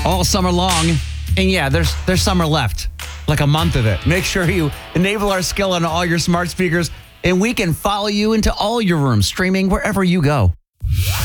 all summer long. And yeah, there's summer left, like a month of it. Make sure you enable our skill on all your smart speakers, and we can follow you into all your rooms, streaming wherever you go.